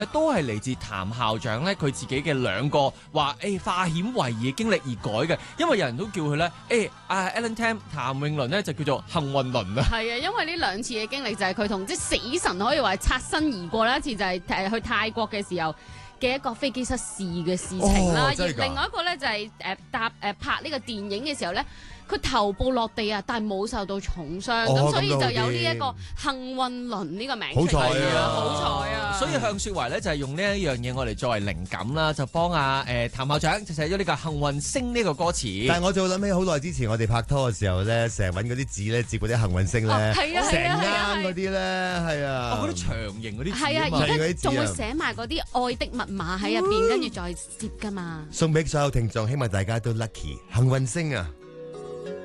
都係嚟自譚校長咧，佢自己嘅兩個話化險為夷嘅經歷而改嘅，因為有人都叫佢咧Alan Tam 譚詠麟咧就叫做幸運輪啊。 係啊，因為呢兩次嘅經歷就係佢同即係死神可以話擦身而過啦，一次就係去泰國嘅時候嘅一個飛機失事嘅事情啦，而另外一個咧就係拍呢個電影嘅時候咧，佢頭部落地啊，但係冇受到重傷，咁所以就有呢一個幸運輪呢個名出嚟。好彩啊！ 所以向雪懷咧就係用呢一樣嘢我哋作為靈感啦，就幫譚校長就寫咗呢個幸運星呢個歌詞。 但係我就諗起好耐之前我哋拍拖嘅時候咧，成日揾嗰啲紙咧接嗰啲幸運星咧，成啱嗰啲咧，係啊， 嗰啲長形嗰啲係啊，而家仲會寫埋嗰啲愛的密碼喺入邊，跟住再接㗎嘛。 送俾所有聽眾，希望大家都 lucky 幸運星啊！